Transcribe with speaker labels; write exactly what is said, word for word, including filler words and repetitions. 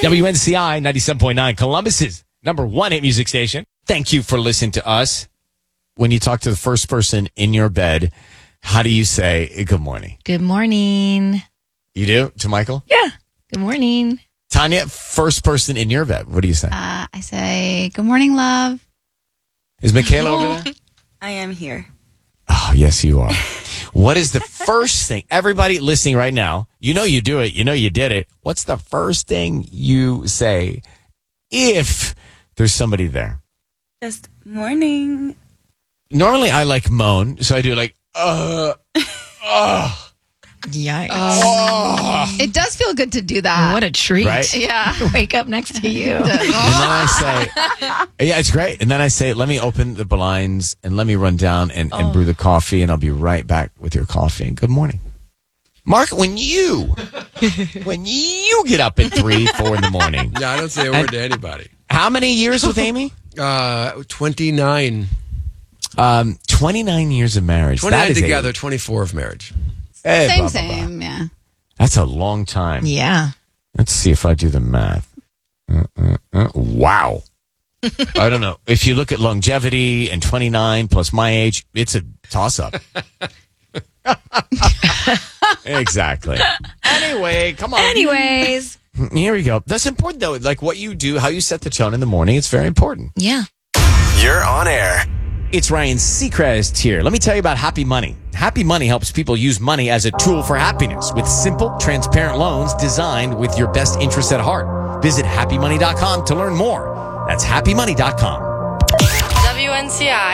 Speaker 1: W N C I ninety-seven point nine, Columbus's number one hit music station. Thank you for listening to us. When you talk to the first person in your bed, how do you say good morning?
Speaker 2: Good morning.
Speaker 1: You do? To Michael?
Speaker 2: Yeah. Good morning.
Speaker 1: Tanya, first person in your bed, what do you say?
Speaker 3: Uh, I say, good morning, love.
Speaker 1: Is Michaela over there?
Speaker 4: I am here.
Speaker 1: Oh, yes, you are. What is the first thing? Everybody listening right now, you know you do it. You know you did it. What's the first thing you say if there's somebody there?
Speaker 4: Just morning.
Speaker 1: Normally, I like moan, so I do like, uh, uh.
Speaker 2: Yikes.
Speaker 1: Oh.
Speaker 3: It does feel good to do that.
Speaker 2: What a treat.
Speaker 1: Right?
Speaker 3: Yeah.
Speaker 2: Wake up next to you.
Speaker 1: And then I say, yeah, it's great. And then I say, let me open the blinds and let me run down and, and
Speaker 2: Oh.
Speaker 1: brew the coffee, and I'll be right back with your coffee. And good morning. Mark, when you, when you get up at three, four in the morning,
Speaker 5: Yeah, I don't say a word to anybody.
Speaker 1: how many years with Amy?
Speaker 5: Uh, twenty-nine.
Speaker 1: Um, twenty-nine years of marriage. That
Speaker 5: twenty-nine
Speaker 1: is a-
Speaker 5: together, twenty-four of marriage.
Speaker 1: eh,
Speaker 3: Same,
Speaker 1: blah, blah, blah.
Speaker 3: same, yeah.
Speaker 1: That's a long time.
Speaker 2: Yeah.
Speaker 1: Let's see if I do the math. Uh, uh, uh, wow. I don't know. If you look at longevity and twenty-nine plus my age, it's a toss-up. Exactly. Anyway, come on.
Speaker 2: Anyways.
Speaker 1: Here we go. That's important, though. Like what you do, how you set the tone in the morning, it's very important.
Speaker 2: Yeah.
Speaker 6: You're on air.
Speaker 1: It's Ryan Seacrest here. Let me tell you about Happy Money. Happy Money helps people use money as a tool for happiness with simple, transparent loans designed with your best interests at heart. Visit happy money dot com to learn more. That's happy money dot com.
Speaker 7: W N C I